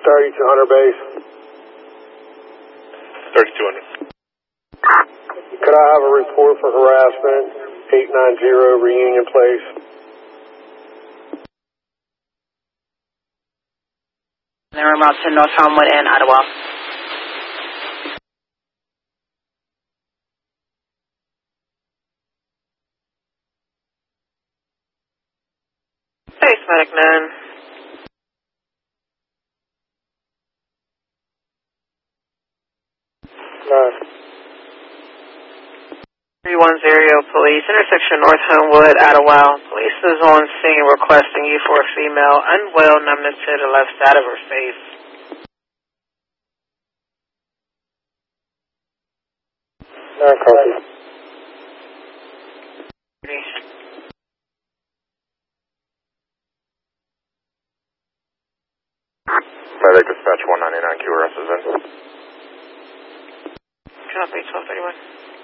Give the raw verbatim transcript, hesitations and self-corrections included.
thirty-two hundred base. thirty-two hundred. Could I have a report for harassment, eight nine zero Reunion Place? Then we're about to North Homewood and Ottawa. Hey, Medic nine. Nine. three one zero Police, intersection North Homewood, Ottawa. Police is on scene requesting you for a female, unwell, numbness to the left side of her face. Nine copy. Medic dispatch one ninety-nine Q R S is in. Copy, twelve thirty-one.